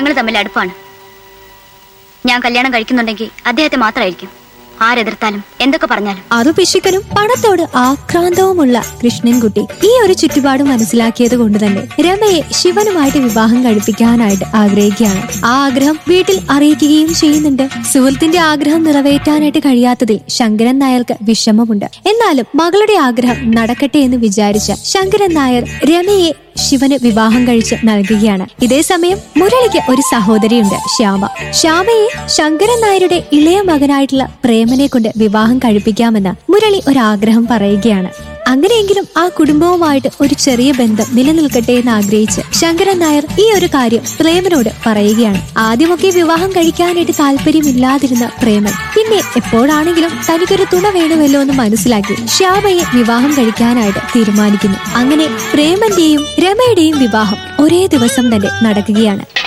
ഞങ്ങൾ തമ്മിൽ അടുപ്പാണ്. ഞാൻ കല്യാണം കഴിക്കുന്നുണ്ടെങ്കിൽ അദ്ദേഹത്തെ മാത്രമായിരിക്കും. ആരെതിർത്താലും എന്തൊക്കെ പറഞ്ഞാലും. അത് പിശുക്കനും പണത്തോട് ആക്രാന്തവുമുള്ള കൃഷ്ണൻകുട്ടി ഈ ഒരു ചുറ്റുപാട് മനസ്സിലാക്കിയത് കൊണ്ട് തന്നെ രമയെ ശിവനുമായിട്ട് വിവാഹം കഴിപ്പിക്കാനായിട്ട് ആഗ്രഹിക്കുകയാണ്. ആ ആഗ്രഹം വീട്ടിൽ അറിയിക്കുകയും ചെയ്യുന്നുണ്ട്. സുഹൃത്തിന്റെ ആഗ്രഹം നിറവേറ്റാനായിട്ട് കഴിയാത്തതിൽ ശങ്കരൻ നായർക്ക് വിഷമമുണ്ട്. എന്നാലും മകളുടെ ആഗ്രഹം നടക്കട്ടെ എന്ന് വിചാരിച്ച ശങ്കരൻ നായർ രമയെ ശിവന് വിവാഹം കഴിച്ച് നൽകുകയാണ്. ഇതേസമയം മുരളിക്ക് ഒരു സഹോദരിയുണ്ട്, ശ്യാമ. ശ്യാമയെ ശങ്കരൻ നായരുടെ ഇളയ മകനായിട്ടുള്ള പ്രേമനെ കൊണ്ട് വിവാഹം കഴിപ്പിക്കാമെന്ന് മുരളി ഒരാഗ്രഹം പറയുകയാണ്. അങ്ങനെയെങ്കിലും ആ കുടുംബവുമായിട്ട് ഒരു ചെറിയ ബന്ധം നിലനിൽക്കട്ടെ എന്ന് ആഗ്രഹിച്ച് ശങ്കരൻ നായർ ഈ ഒരു കാര്യം പ്രേമനോട് പറയുകയാണ്. ആദ്യമൊക്കെ വിവാഹം കഴിക്കാനായിട്ട് താല്പര്യമില്ലാതിരുന്ന പ്രേമൻ പിന്നെ എപ്പോഴാണെങ്കിലും തനിക്കൊരു തുണ വേണമല്ലോ എന്ന് മനസ്സിലാക്കി ശ്യാമയെ വിവാഹം കഴിക്കാനായിട്ട് തീരുമാനിക്കുന്നു. അങ്ങനെ പ്രേമന്റെയും രമയുടെയും വിവാഹം ഒരേ ദിവസം തന്നെ നടക്കുകയാണ്.